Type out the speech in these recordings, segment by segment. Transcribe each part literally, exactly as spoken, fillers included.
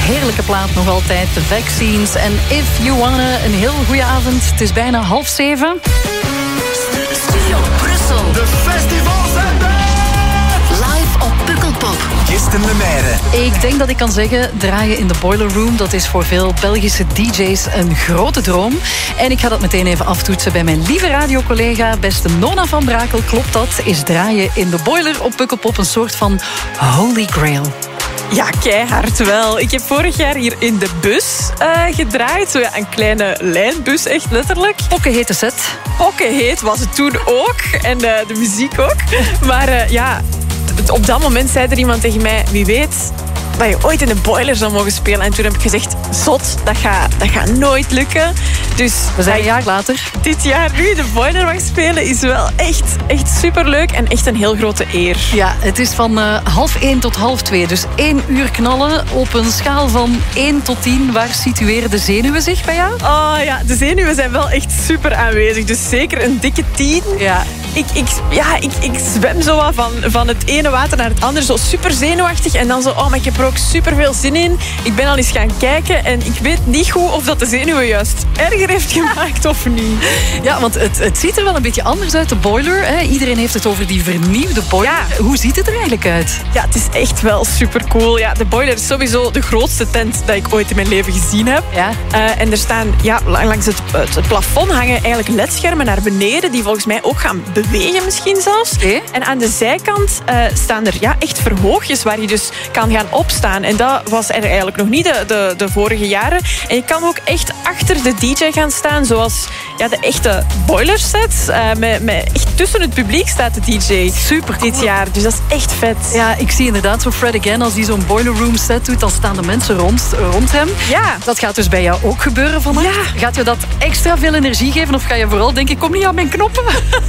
heerlijke plaat nog altijd. The Vaccines en If You Wanna. Een heel goede avond. Het is bijna half zeven. Studio Brussel. De festivalzender. Live op Pukkelpop. Kirsten Lemaire. Ik denk dat ik kan zeggen, draaien in de Boiler Room, dat is voor veel Belgische D J's een grote droom. En ik ga dat meteen even aftoetsen bij mijn lieve radiocollega, beste Nona van Brakel. Klopt dat? Is draaien in de Boiler op Pukkelpop een soort van holy grail? Ja, keihard wel. Ik heb vorig jaar hier in de bus uh, gedraaid. Zo ja, een kleine lijnbus, echt letterlijk. Pokkenhete set. Pokkenheet was het toen ook. En uh, de muziek ook. Maar uh, ja, op dat moment zei er iemand tegen mij, wie weet dat je ooit in de Boiler zou mogen spelen. En toen heb ik gezegd, zot, dat gaat dat gaat nooit lukken. Dus we zijn een jaar later. Dit jaar nu de Boiler mag spelen is wel echt, echt superleuk. En echt een heel grote eer. Ja, het is van uh, half één tot half twee. Dus één uur knallen op een schaal van één tot tien. Waar situeren de zenuwen zich bij jou? Oh ja, de zenuwen zijn wel echt super aanwezig. Dus zeker een dikke tien. Ja. Ik, ik, ja, ik, ik zwem zo wat van, van het ene water naar het andere. Zo super zenuwachtig. En dan zo, oh, maar ik heb er ook super veel zin in. Ik ben al eens gaan kijken. En ik weet niet goed of dat de zenuwen juist erger heeft gemaakt of niet. Ja, want het, het ziet er wel een beetje anders uit, de Boiler. Hè? Iedereen heeft het over die vernieuwde Boiler. Ja. Hoe ziet het er eigenlijk uit? Ja, het is echt wel super cool. Ja, de Boiler is sowieso de grootste tent dat ik ooit in mijn leven gezien heb. Ja. Uh, en er staan ja, langs het, het plafond hangen eigenlijk ledschermen naar beneden. Die volgens mij ook gaan bewegen misschien zelfs. Okay. En aan de zijkant uh, staan er ja, echt verhoogjes waar je dus kan gaan opstaan. En dat was er eigenlijk nog niet de, de, de vorige jaren. En je kan ook echt achter de D J gaan staan, zoals ja, de echte Boiler sets. Uh, met, met echt tussen het publiek staat de D J. Super cool. Dit jaar, dus dat is echt vet. Ja, ik zie inderdaad zo Fred Again, als hij zo'n Boiler Room set doet, dan staan de mensen rond, rond hem. Ja. Dat gaat dus bij jou ook gebeuren vannacht. Ja. Gaat je dat extra veel energie geven of ga je vooral denken, kom niet aan mijn knoppen?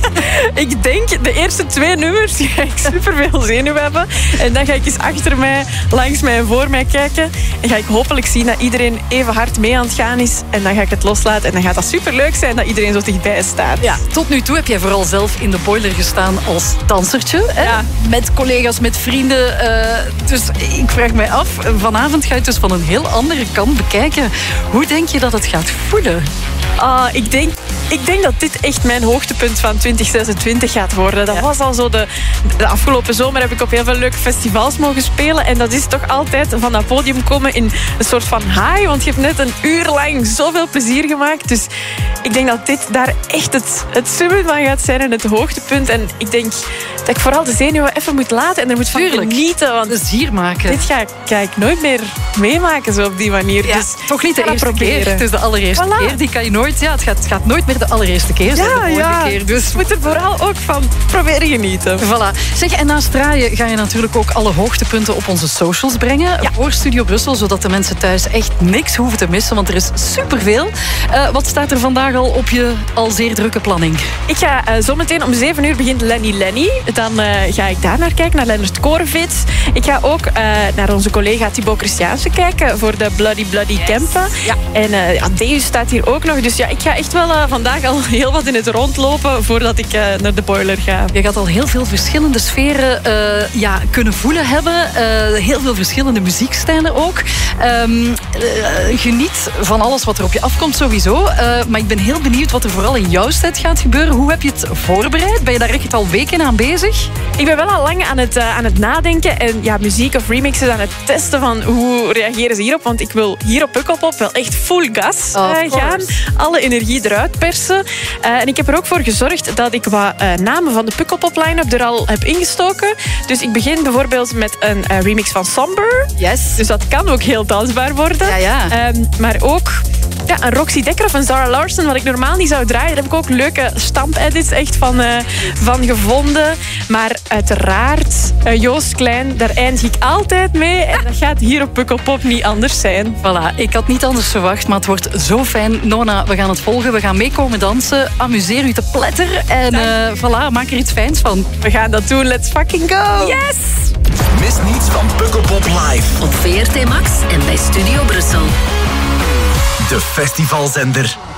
Ik denk, de eerste twee nummers ga ik superveel zenuw hebben. En dan ga ik eens achter mij, langs mij en voor mij kijken. En ga ik hopelijk zien dat iedereen even hard mee aan het gaan is. En dan ga ik het loslaten. En dan gaat dat superleuk zijn dat iedereen zo dichtbij staat. Ja, tot nu toe heb jij vooral zelf in de Boiler gestaan als dansertje. Hè? Ja. Met collega's, met vrienden. Uh, dus ik vraag mij af, vanavond ga je het dus van een heel andere kant bekijken. Hoe denk je dat het gaat voelen? Uh, ik, denk, ik denk dat dit echt mijn hoogtepunt van twintig zesentwintig gaat worden. Dat ja. was al zo de, de afgelopen zomer heb ik op heel veel leuke festivals mogen spelen. En dat is toch altijd van dat podium komen in een soort van high. Want je hebt net een uur lang zoveel plezier gemaakt. Dus ik denk dat dit daar echt het, het summit van gaat zijn en het hoogtepunt. En ik denk dat ik vooral de zenuwen even moet laten en er moet van Tuurlijk. genieten. Want plezier maken. Dit ga, ga ik nooit meer meemaken zo op die manier. Ja, dus toch niet de eerste proberen. keer. Het is de allereerste Voilà. keer. Die kan je nooit. Ja, het gaat, het gaat nooit meer de allereerste keer zijn. Ja, de volgende ja. keer. Dus moet er vooral ook van proberen genieten. Voilà. Zeg, en naast draaien ga je natuurlijk ook alle hoogtepunten op onze socials brengen. Ja. Voor Studio Brussel, zodat de mensen thuis echt niks hoeven te missen. Want er is superveel. Uh, wat staat er vandaag al op je al zeer drukke planning? Ik ga uh, zometeen om zeven uur begint Lenny Lenny. Dan uh, ga ik daar naar kijken, naar Leonard Korenvits. Ik ga ook uh, naar onze collega Thibaut Christiaanse kijken voor de Bloody Bloody yes. Kempen. Ja. En uh, ja, Deus staat hier ook nog. Dus ja, ik ga echt wel uh, vandaag al heel wat in het rondlopen voordat ik uh, naar de Boiler ga. Je gaat al heel veel verschillende sferen uh, ja, kunnen voelen hebben. Uh, heel veel verschillende muziekstijlen ook. Um, uh, geniet van alles wat er op je afkomt sowieso. Uh, maar ik ben heel benieuwd wat er vooral in jouw set gaat gebeuren. Hoe heb je het voorbereid? Ben je daar echt al weken aan bezig? Ik ben wel al lang aan het, uh, aan het nadenken. En ja, muziek of remixes aan het testen van hoe reageren ze hierop. Want ik wil hier op Pukkelpop wel echt full gas uh, gaan. Alle energie eruit persen. Uh, en ik heb er ook voor gezorgd dat ik wat uh, namen van de Pukkelpop line-up er al heb ingestoken. Dus ik begin bijvoorbeeld met een uh, remix van Somber. Yes. Dus dat kan ook heel dansbaar worden. Ja, ja. Um, maar ook ja, een Roxy Dekker of een Zara Larsson, wat ik normaal niet zou draaien. Daar heb ik ook leuke stamp-edits echt van, uh, van gevonden. Maar uiteraard, uh, Joost Klein, daar eindig ik altijd mee. En dat gaat hier op Pukkelpop niet anders zijn. Voilà, ik had niet anders verwacht, maar het wordt zo fijn. Nona, we gaan het volgen, we gaan meekomen dansen. Amuseer u te pletter. En uh, voilà, maak er iets fijns van. We gaan dat doen, let's fucking go! Yes! Mis niets van Pukkelpop Live. Op V R T Max en bij Studio Brussel. De festivalzender.